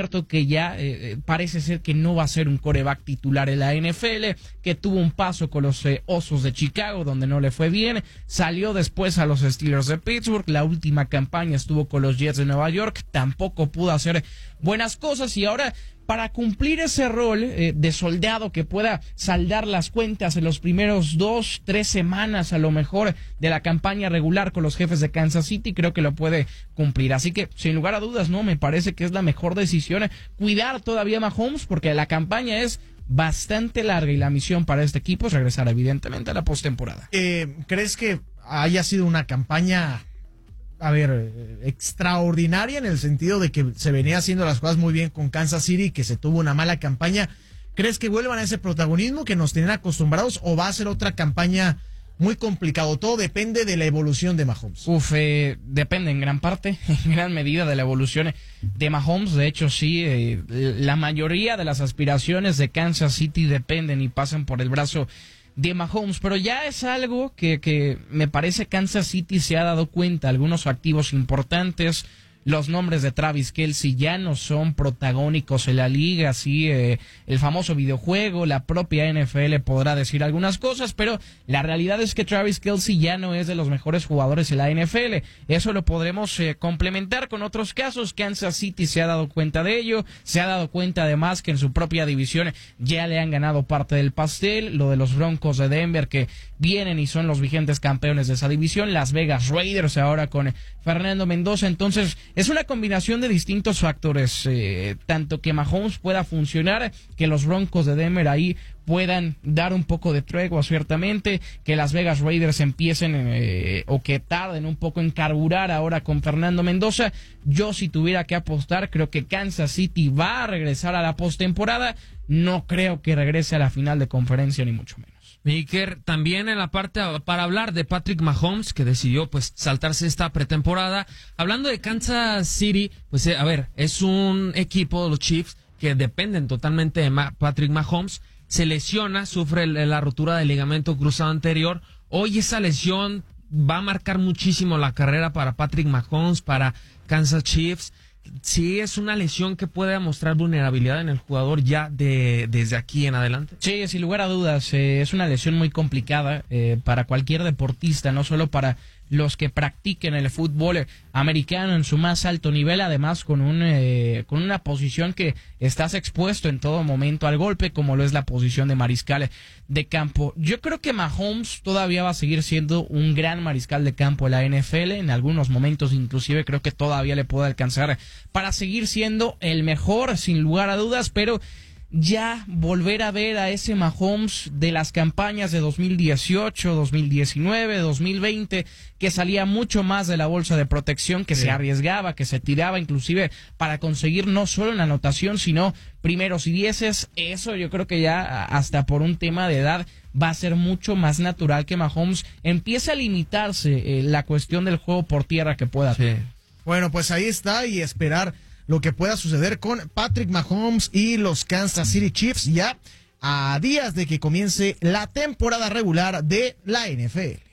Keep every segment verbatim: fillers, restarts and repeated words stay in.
cierto que ya eh, parece ser que no va a ser un quarterback titular en la N F L, que tuvo un paso con los eh, Osos de Chicago donde no le fue bien, salió después a los Steelers de Pittsburgh, la última campaña estuvo con los Jets de Nueva York, tampoco pudo hacer buenas cosas y ahora para cumplir ese rol eh, de soldado que pueda saldar las cuentas en los primeros dos, tres semanas a lo mejor de la campaña regular con los Jefes de Kansas City, creo que lo puede cumplir. Así que, sin lugar a dudas, no, me parece que es la mejor decisión cuidar todavía a Mahomes porque la campaña es bastante larga y la misión para este equipo es regresar evidentemente a la postemporada. Eh, ¿Crees que haya sido una campaña... a ver, extraordinaria en el sentido de que se venía haciendo las cosas muy bien con Kansas City, que se tuvo una mala campaña? ¿Crees que vuelvan a ese protagonismo que nos tienen acostumbrados o va a ser otra campaña muy complicado? Todo depende de la evolución de Mahomes. Uf, eh, depende en gran parte, en gran medida de la evolución de Mahomes. De hecho, sí, eh, la mayoría de las aspiraciones de Kansas City dependen y pasan por el brazo de Mahomes, pero ya es algo que, que me parece Kansas City se ha dado cuenta, algunos activos importantes, los nombres de Travis Kelce ya no son protagónicos en la liga, sí, eh, el famoso videojuego, la propia N F L podrá decir algunas cosas, pero la realidad es que Travis Kelce ya no es de los mejores jugadores en la N F L, eso lo podremos eh, complementar con otros casos. Kansas City se ha dado cuenta de ello, se ha dado cuenta además que en su propia división ya le han ganado parte del pastel, lo de los Broncos de Denver que vienen y son los vigentes campeones de esa división, Las Vegas Raiders ahora con Fernando Mendoza, entonces es una combinación de distintos factores, eh, tanto que Mahomes pueda funcionar, que los Broncos de Denver ahí puedan dar un poco de tregua ciertamente, que Las Vegas Raiders empiecen eh, o que tarden un poco en carburar ahora con Fernando Mendoza. Yo si tuviera que apostar, creo que Kansas City va a regresar a la postemporada, no creo que regrese a la final de conferencia ni mucho menos. Miker, también en la parte para hablar de Patrick Mahomes, que decidió pues saltarse esta pretemporada. Hablando de Kansas City, pues eh, a ver, es un equipo de los Chiefs que dependen totalmente de Ma- Patrick Mahomes. Se lesiona, sufre el, la rotura del ligamento cruzado anterior. Hoy esa lesión va a marcar muchísimo la carrera para Patrick Mahomes, para Kansas Chiefs. Sí, es una lesión que puede mostrar vulnerabilidad en el jugador ya de desde aquí en adelante. Sí, sin lugar a dudas, eh, es una lesión muy complicada eh, para cualquier deportista, no solo para los que practiquen el fútbol americano en su más alto nivel, además con un eh, con una posición que estás expuesto en todo momento al golpe, como lo es la posición de mariscal de campo. Yo creo que Mahomes todavía va a seguir siendo un gran mariscal de campo en la N F L, en algunos momentos inclusive creo que todavía le puede alcanzar para seguir siendo el mejor, sin lugar a dudas, pero ya volver a ver a ese Mahomes de las campañas de dos mil dieciocho, dos mil diecinueve, dos mil veinte, que salía mucho más de la bolsa de protección, que sí. se arriesgaba, que se tiraba inclusive para conseguir no solo una anotación, sino primeros y dieces, eso yo creo que ya hasta por un tema de edad va a ser mucho más natural que Mahomes empiece a limitarse eh, la cuestión del juego por tierra que pueda tener. Sí. Bueno, pues ahí está y esperar lo que pueda suceder con Patrick Mahomes y los Kansas City Chiefs ya a días de que comience la temporada regular de la N F L.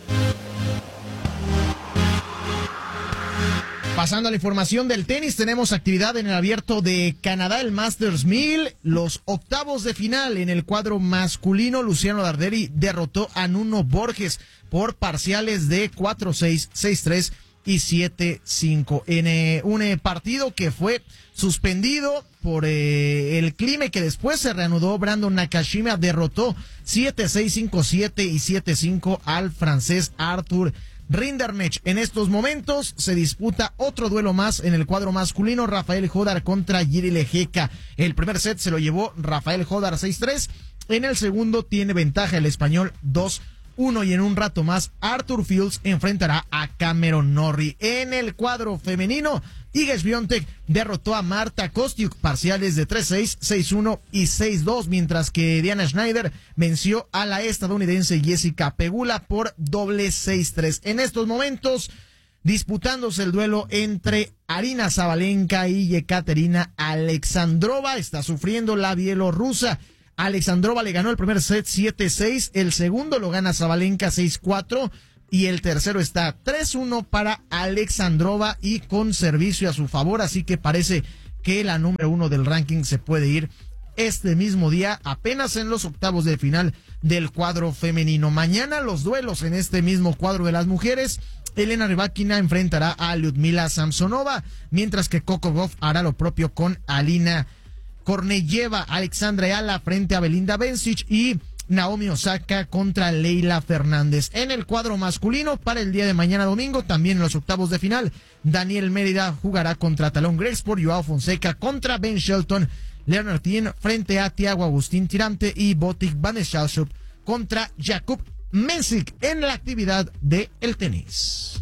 Pasando a la información del tenis, tenemos actividad en el Abierto de Canadá, el Masters mil, los octavos de final en el cuadro masculino. Luciano Darderi derrotó a Nuno Borges por parciales de cuatro seis, seis tres y siete cinco en eh, un eh, partido que fue suspendido por eh, el clima y que después se reanudó. Brandon Nakashima derrotó siete seis, cinco siete y siete cinco al francés Arthur Rinderknecht. En estos momentos se disputa otro duelo más en el cuadro masculino, Rafael Jodar contra Jiri Lejeka. El primer set se lo llevó Rafael Jodar seis tres, en el segundo tiene ventaja el español dos uno y en un rato más Arthur Fields enfrentará a Cameron Norrie. En el cuadro femenino, Iga Swiatek derrotó a Marta Kostyuk, parciales de tres seis, seis uno y seis dos, mientras que Diana Schneider venció a la estadounidense Jessica Pegula por doble seis tres. En estos momentos, disputándose el duelo entre Arina Sabalenka y Yekaterina Alexandrova, está sufriendo la bielorrusa. Alexandrova le ganó el primer set siete seis, el segundo lo gana Sabalenka seis cuatro y el tercero está tres uno para Alexandrova y con servicio a su favor, así que parece que la número uno del ranking se puede ir este mismo día, apenas en los octavos de final del cuadro femenino. Mañana los duelos en este mismo cuadro de las mujeres. Elena Rybakina enfrentará a Lyudmila Samsonova, mientras que Coco Gauff hará lo propio con Alina Korneyeva. Alexandra Ayala frente a Belinda Bencic y Naomi Osaka contra Leila Fernández. En el cuadro masculino, para el día de mañana domingo, también en los octavos de final, Daniel Mérida jugará contra Talon Grexport, Joao Fonseca contra Ben Shelton, Leonard Tien frente a Thiago Agustín Tirante y Botic Van Schalschup contra Jakub Mensik en la actividad de el tenis.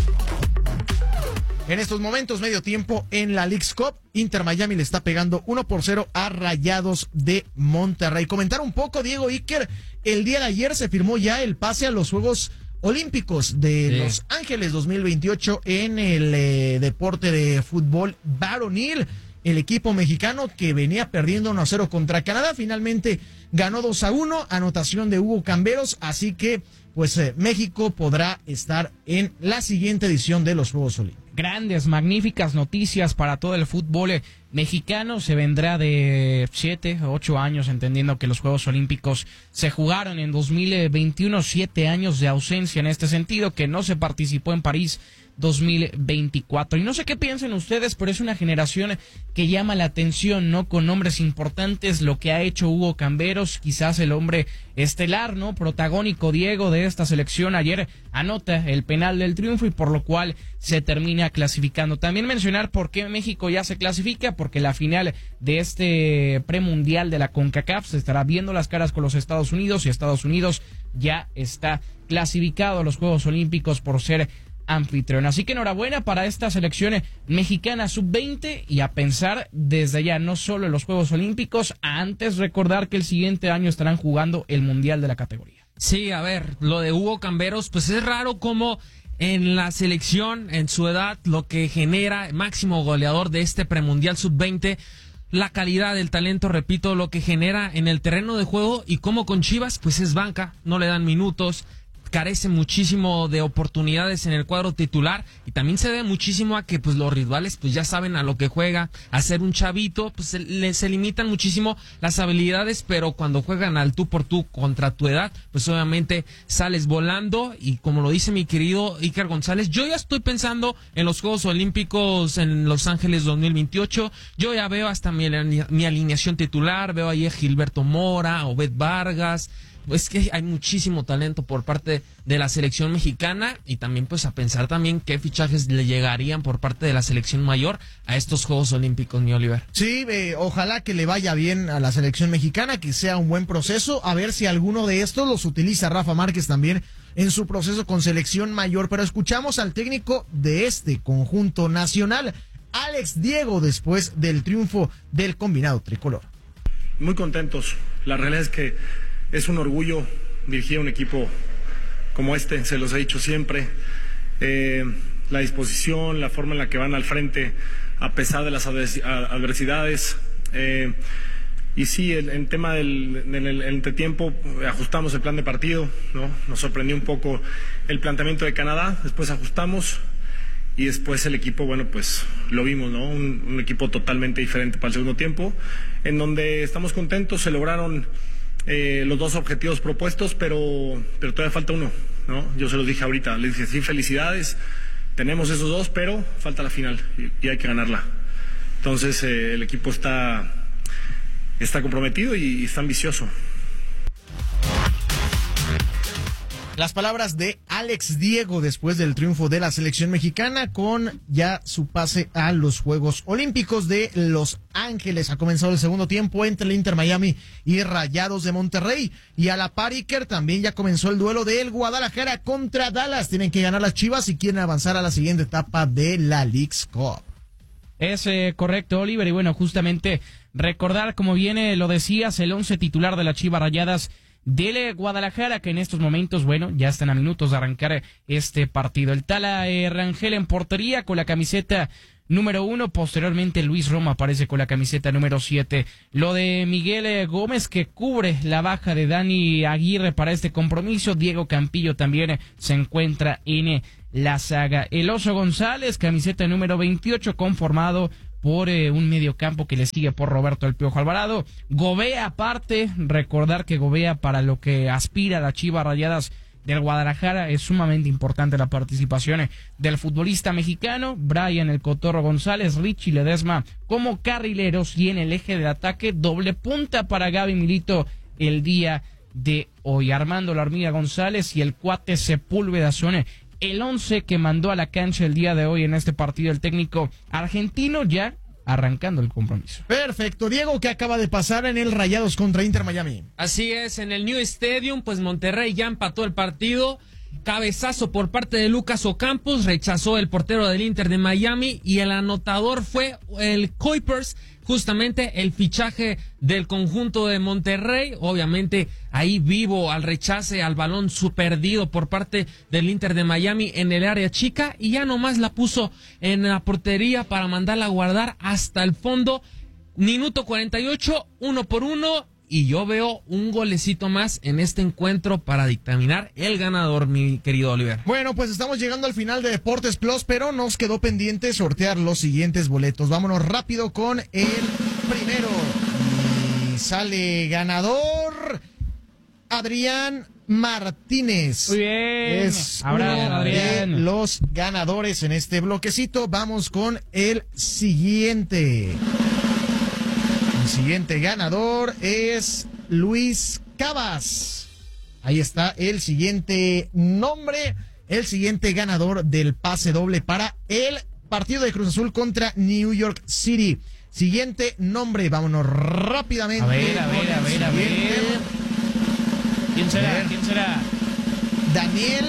En estos momentos, medio tiempo en la Leagues Cup, Inter Miami le está pegando uno por cero a Rayados de Monterrey. Comentar un poco, Diego Iker, el día de ayer se firmó ya el pase a los Juegos Olímpicos de sí. Los Ángeles dos mil veintiocho en el eh, deporte de fútbol varonil. El equipo mexicano, que venía perdiendo uno a cero contra Canadá, finalmente ganó dos a uno, anotación de Hugo Camberos, así que pues eh, México podrá estar en la siguiente edición de los Juegos Olímpicos. Grandes, magníficas noticias para todo el fútbol mexicano. Se vendrá de siete, ocho años, entendiendo que los Juegos Olímpicos se jugaron en dos mil veintiuno, siete años de ausencia en este sentido, que no se participó en París dos mil veinticuatro. Y no sé qué piensen ustedes, pero es una generación que llama la atención, ¿no? Con nombres importantes, lo que ha hecho Hugo Camberos, quizás el hombre estelar, ¿no? Protagónico, Diego, de esta selección. Ayer anota el penal del triunfo y por lo cual se termina clasificando. También mencionar por qué México ya se clasifica, porque la final de este premundial de la CONCACAF se estará viendo las caras con los Estados Unidos y Estados Unidos ya está clasificado a los Juegos Olímpicos por ser anfitrión. Así que enhorabuena para esta selección mexicana sub veinte y a pensar desde ya no solo en los Juegos Olímpicos, antes recordar que el siguiente año estarán jugando el Mundial de la categoría. Sí, a ver, lo de Hugo Camberos, pues es raro como en la selección, en su edad, lo que genera máximo goleador de este premundial sub veinte, la calidad del talento, repito, lo que genera en el terreno de juego, y como con Chivas, pues es banca, no le dan minutos, carece muchísimo de oportunidades en el cuadro titular, y también se debe muchísimo a que pues los rivales pues ya saben a lo que juega. A ser un chavito pues se, le, se limitan muchísimo las habilidades, pero cuando juegan al tú por tú contra tu edad, pues obviamente sales volando. Y como lo dice mi querido Iker González, yo ya estoy pensando en los Juegos Olímpicos en Los Ángeles dos mil veintiocho. Yo ya veo hasta mi, mi alineación titular, veo ahí a Gilberto Mora, Obed Vargas. Es que hay muchísimo talento por parte de la selección mexicana, y también pues a pensar también qué fichajes le llegarían por parte de la selección mayor a estos Juegos Olímpicos, mi Oliver. Sí, eh, ojalá que le vaya bien a la selección mexicana, que sea un buen proceso, a ver si alguno de estos los utiliza Rafa Márquez también en su proceso con selección mayor. Pero escuchamos al técnico de este conjunto nacional, Alex Diego, después del triunfo del combinado tricolor. Muy contentos, la realidad es que es un orgullo dirigir a un equipo como este, se los he dicho siempre. Eh, la disposición, la forma en la que van al frente a pesar de las adversidades. Eh, y sí, en, en tema del en el, el entretiempo ajustamos el plan de partido, ¿no? Nos sorprendió un poco el planteamiento de Canadá, después ajustamos y después el equipo, bueno, pues lo vimos, ¿no? Un, un equipo totalmente diferente para el segundo tiempo, en donde estamos contentos, se lograron Eh, los dos objetivos propuestos, pero, pero todavía falta uno, ¿no? Yo se los dije ahorita, les dije, sí, felicidades, tenemos esos dos, pero falta la final y, y hay que ganarla. Entonces eh, el equipo está, está comprometido y, y está ambicioso. Las palabras de Alex Diego después del triunfo de la selección mexicana con ya su pase a los Juegos Olímpicos de Los Ángeles. Ha comenzado el segundo tiempo entre el Inter Miami y Rayados de Monterrey. Y a la par, Iker, también ya comenzó el duelo del Guadalajara contra Dallas. Tienen que ganar las Chivas si quieren avanzar a la siguiente etapa de la Leagues Cup. Es eh, correcto, Oliver. Y bueno, justamente recordar, como viene, lo decías, el once titular de las Chivas Rayadas del Guadalajara, que en estos momentos, bueno, ya están a minutos de arrancar este partido. El Tala eh, Rangel en portería con la camiseta número uno, posteriormente Luis Roma aparece con la camiseta número siete. Lo de Miguel eh, Gómez, que cubre la baja de Dani Aguirre para este compromiso. Diego Campillo también eh, se encuentra en eh, la saga. El Oso González, camiseta número veintiocho, conformado por eh, un mediocampo que le sigue por Roberto El Piojo Alvarado. Gobea aparte, recordar que Gobea para lo que aspira a las Chivas Rayadas del Guadalajara es sumamente importante la participación del futbolista mexicano. Brian El Cotorro González, Richie Ledesma como carrileros y en el eje del ataque doble punta para Gaby Milito el día de hoy. Armando La Hormiga González y el cuate Sepúlveda son el once que mandó a la cancha el día de hoy en este partido el técnico argentino, ya arrancando el compromiso. Perfecto. Diego, ¿qué acaba de pasar en el Rayados contra Inter Miami? Así es, en el New Stadium, pues Monterrey ya empató el partido. Cabezazo por parte de Lucas Ocampos, rechazó el portero del Inter de Miami y el anotador fue el Kuipers, justamente el fichaje del conjunto de Monterrey, obviamente ahí vivo al rechace al balón su perdido por parte del Inter de Miami en el área chica y ya nomás la puso en la portería para mandarla a guardar hasta el fondo. Minuto cuarenta y ocho, uno por uno. Y yo veo un golecito más en este encuentro para dictaminar el ganador, mi querido Oliver. Bueno, pues estamos llegando al final de Deportes Plus, pero nos quedó pendiente sortear los siguientes boletos. Vámonos rápido con el primero. Y sale ganador Adrián Martínez. Muy bien. Es Ahora, uno Adrián. de los ganadores en este bloquecito. Vamos con el siguiente. El siguiente ganador es Luis Cabas. Ahí está el siguiente nombre, el siguiente ganador del pase doble para el partido de Cruz Azul contra New York City. Siguiente nombre, vámonos rápidamente. A ver, a ver, a ver, a ver. ¿Quién será? ver. ¿Quién será? Daniel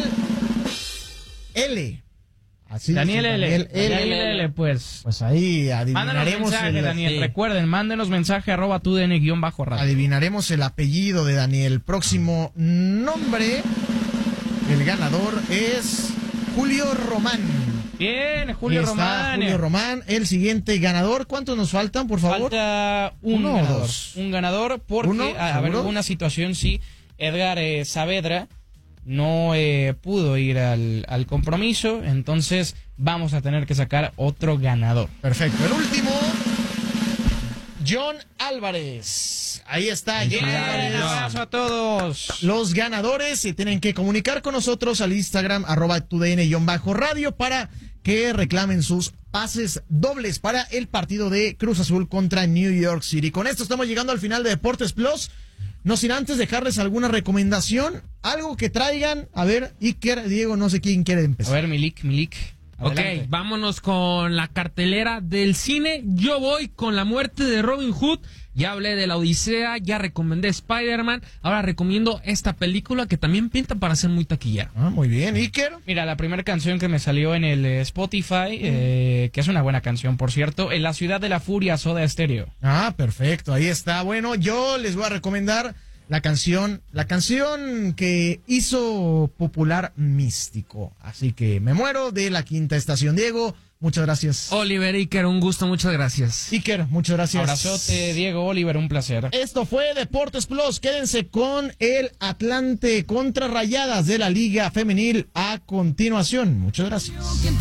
L. Así Daniel dice, L. Daniel L. Daniel L, pues. Pues ahí Mándanos adivinaremos mensaje, el, Daniel. sí. Recuerden, mándenos mensaje arroba tu d n guión bajo radio. adivinaremos el apellido de Daniel. Próximo nombre, el ganador es Julio Román. Bien, Julio Ahí está, Román. Julio Román, el siguiente ganador. ¿Cuántos nos faltan, por favor? Falta un ¿Uno o ganador. dos? Un ganador porque, ¿Uno? a, a ver, ¿Seguro? hubo una situación, sí. Edgar eh, Saavedra no eh, pudo ir al, al compromiso, entonces vamos a tener que sacar otro ganador. Perfecto. El último, John Álvarez. Ahí está, John Bien, Álvarez. abrazo a todos. Los ganadores se tienen que comunicar con nosotros al Instagram, arroba tu d n guión bajo radio, para que reclamen sus pases dobles para el partido de Cruz Azul contra New York City. Con esto estamos llegando al final de Deportes Plus. No sin antes dejarles alguna recomendación, algo que traigan. A ver, Iker, Diego, no sé quién quiere A empezar. ver, Milik, Milik. Adelante. Ok, vámonos con la cartelera del cine. Yo voy con La muerte de Robin Hood. Ya hablé de La Odisea, ya recomendé Spider-Man. Ahora recomiendo esta película que también pinta para ser muy taquillera. Ah, muy bien, Iker. Mira, la primera canción que me salió en el eh, Spotify, eh, que es una buena canción, por cierto, En la ciudad de la furia, Soda Stereo. Ah, perfecto, ahí está. Bueno, yo les voy a recomendar la canción, la canción que hizo popular Místico. Así que me muero de La Quinta Estación. Diego, muchas gracias. Oliver, Iker, un gusto, muchas gracias. Iker, muchas gracias. Abrazote, Diego, Oliver, un placer. Esto fue Deportes Plus. Quédense con el Atlante contra Rayadas de la Liga Femenil a continuación. Muchas gracias.